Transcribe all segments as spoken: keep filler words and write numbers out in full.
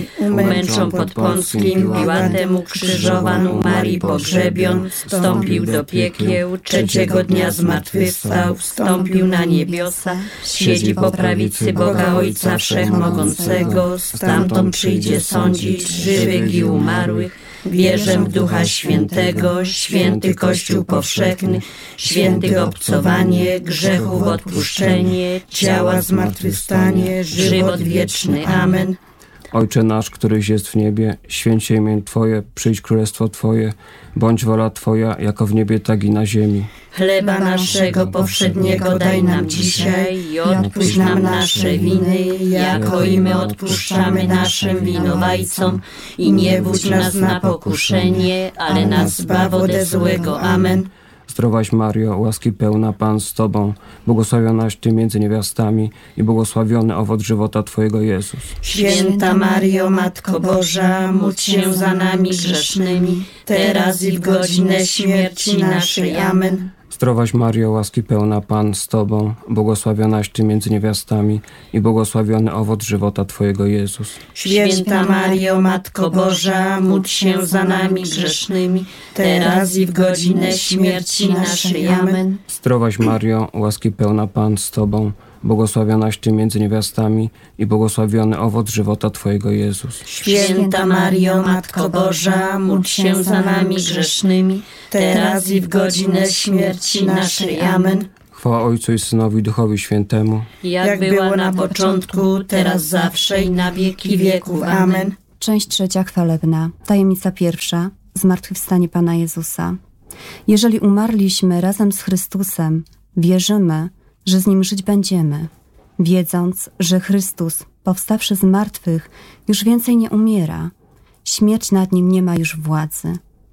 umęczon pod Pąckim Piłatem, ukrzyżowan, umarł i pogrzebion, wstąpił do piekieł, trzeciego dnia zmartwychwstał, wstąpił na niebiosa, siedzi po prawicy Boga Ojca Wszechmogącego, stamtąd przyjdzie sądzić żywych i umarłych. Wierzę w Ducha Świętego, święty Kościół powszechny, święty obcowanie, grzechów odpuszczenie, ciała zmartwychwstanie, żywot wieczny. Amen. Ojcze nasz, któryś jest w niebie, święć się imię Twoje, przyjdź królestwo Twoje, bądź wola Twoja, jako w niebie, tak i na ziemi. Chleba naszego powszedniego daj nam dzisiaj i odpuść nam nasze winy, jako i my odpuszczamy naszym winowajcom. I nie wódź nas na pokuszenie, ale nas zbaw ode złego. Amen. Zdrowaś Mario, łaski pełna, Pan z Tobą, błogosławionaś Ty między niewiastami i błogosławiony owoc żywota Twojego Jezus. Święta Mario, Matko Boża, módl się za nami grzesznymi, teraz i w godzinę śmierci naszej. Amen. Zdrowaś Mario, łaski pełna, Pan z Tobą, błogosławionaś Ty między niewiastami i błogosławiony owoc żywota Twojego Jezus. Święta Mario, Matko Boża, módl się za nami grzesznymi, teraz i w godzinę śmierci naszej. Amen. Zdrowaś Mario, łaski pełna, Pan z Tobą, błogosławionaś Ty między niewiastami i błogosławiony owoc żywota Twojego Jezus. Święta Mario, Matko Boża, módl się za nami grzesznymi, teraz i w godzinę śmierci naszej. Amen. Chwała Ojcu i Synowi i Duchowi Świętemu. Jak była na początku, teraz zawsze i na wieki wieków. Amen. Część trzecia chwalebna. Tajemnica pierwsza. Zmartwychwstanie Pana Jezusa. Jeżeli umarliśmy razem z Chrystusem, wierzymy, że z Nim żyć będziemy, wiedząc, że Chrystus, powstawszy z martwych, już więcej nie umiera. Śmierć nad Nim nie ma już władzy.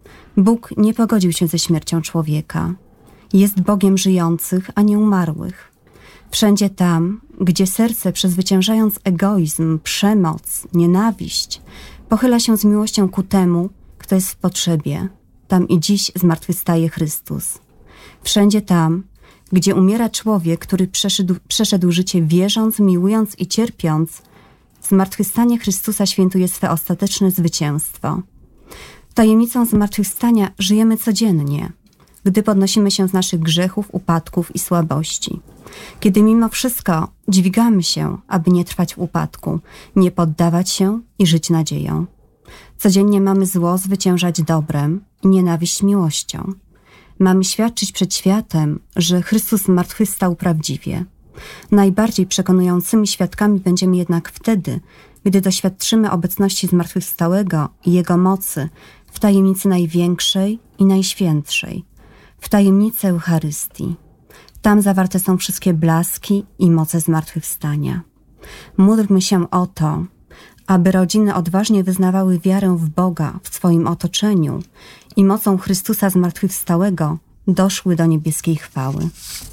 Bóg nie pogodził się ze śmiercią człowieka. Jest Bogiem żyjących, a nie umarłych. Wszędzie tam, gdzie serce, przezwyciężając egoizm, przemoc, nienawiść, pochyla się z miłością ku temu, kto jest w potrzebie, tam i dziś zmartwychwstaje Chrystus. Wszędzie tam, gdzie umiera człowiek, który przeszedł, przeszedł życie wierząc, miłując i cierpiąc, zmartwychwstanie Chrystusa świętuje swe ostateczne zwycięstwo. Tajemnicą zmartwychwstania żyjemy codziennie, gdy podnosimy się z naszych grzechów, upadków i słabości. Kiedy mimo wszystko dźwigamy się, aby nie trwać w upadku, nie poddawać się i żyć nadzieją. Codziennie mamy zło zwyciężać dobrem i nienawiść miłością. Mamy świadczyć przed światem, że Chrystus zmartwychwstał prawdziwie. Najbardziej przekonującymi świadkami będziemy jednak wtedy, gdy doświadczymy obecności zmartwychwstałego i Jego mocy w tajemnicy największej i najświętszej, w tajemnicy Eucharystii. Tam zawarte są wszystkie blaski i moce zmartwychwstania. Módlmy się o to, aby rodziny odważnie wyznawały wiarę w Boga w swoim otoczeniu i mocą Chrystusa zmartwychwstałego doszły do niebieskiej chwały.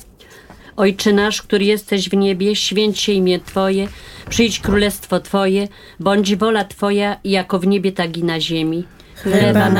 Ojcze nasz, który jesteś w niebie, święć się imię Twoje, przyjdź królestwo Twoje, bądź wola Twoja, jako w niebie, tak i na ziemi. Chleba